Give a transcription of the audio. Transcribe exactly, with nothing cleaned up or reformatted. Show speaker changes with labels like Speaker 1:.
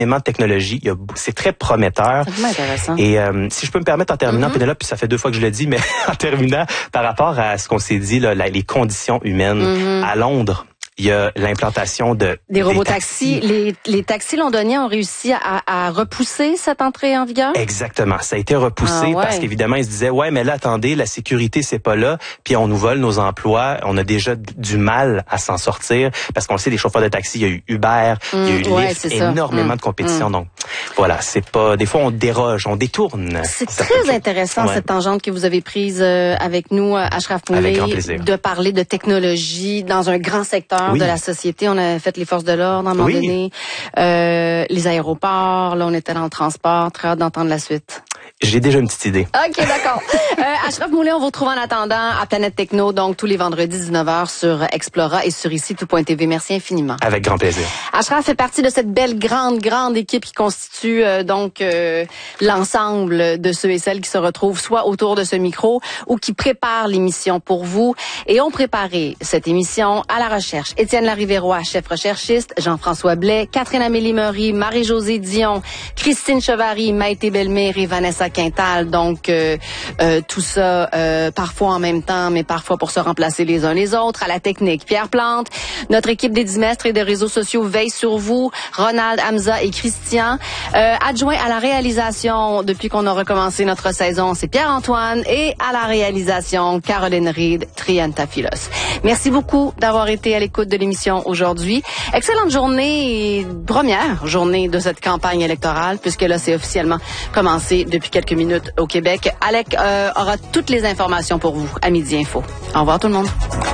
Speaker 1: énormément de technologie. Il y a, c'est très prometteur.
Speaker 2: C'est vraiment intéressant.
Speaker 1: Et euh, si je peux me permettre en terminant,
Speaker 2: Mm-hmm.
Speaker 1: Pénélope, puis ça fait deux fois que je le dis, mais en terminant, par rapport à ce qu'on s'est dit, là, la, les conditions humaines
Speaker 2: Mm-hmm.
Speaker 1: à Londres, il y a l'implantation de
Speaker 2: des robotaxis. Les, les taxis londoniens ont réussi à, à repousser cette entrée en vigueur?
Speaker 1: Exactement. Ça a été repoussé
Speaker 2: Ah ouais.
Speaker 1: parce qu'évidemment, ils se disaient, ouais, mais là, attendez, la sécurité, c'est pas là, puis on nous vole nos emplois, on a déjà du mal à s'en sortir, parce qu'on le sait, les chauffeurs de taxi, il y a eu Uber, mmh, il y a eu
Speaker 2: ouais,
Speaker 1: Lyft,
Speaker 2: c'est ça.
Speaker 1: énormément
Speaker 2: mmh,
Speaker 1: de compétition,
Speaker 2: mmh.
Speaker 1: donc voilà, c'est pas, des fois, on déroge, on détourne.
Speaker 2: C'est très intéressant, ouais. cette tangente que vous avez prise euh, avec nous, Ashraf Moulay, de parler de technologie dans un grand secteur oui. de la société. On a fait les forces de l'ordre à un moment
Speaker 1: oui.
Speaker 2: donné, euh, les aéroports, là on était dans le transport, très hâte d'entendre la suite.
Speaker 1: J'ai déjà une petite idée.
Speaker 2: OK, d'accord. euh, Ashraf Moulay, on vous retrouve en attendant à Planète Techno, donc tous les vendredis dix-neuf heures sur Explora et sur ici tout point t v. Merci infiniment.
Speaker 1: Avec grand plaisir.
Speaker 2: Ashraf fait partie de cette belle, grande, grande équipe qui constitue euh, donc euh, l'ensemble de ceux et celles qui se retrouvent soit autour de ce micro ou qui préparent l'émission pour vous. Et ont préparé cette émission à la recherche. Étienne Larivérois, chef recherchiste, Jean-François Blais, Catherine-Amélie Meury, Marie-Josée Dion, Christine Chevary, Maïté Bellemare et Vanessa Quintal. Donc, euh, euh, tout ça, euh, parfois en même temps, mais parfois pour se remplacer les uns les autres. À la technique, Pierre Plante. Notre équipe des dimestres et des réseaux sociaux veille sur vous. Ronald, Hamza et Christian. Euh, adjoint à la réalisation, depuis qu'on a recommencé notre saison, c'est Pierre-Antoine. Et à la réalisation, Caroline Reed, Triantafilos. Merci beaucoup d'avoir été à l'écoute de l'émission aujourd'hui. Excellente journée et première journée de cette campagne électorale, puisque là, c'est officiellement commencé depuis quelques minutes au Québec. Alec euh, aura toutes les informations pour vous à Midi Info. Au revoir tout le monde.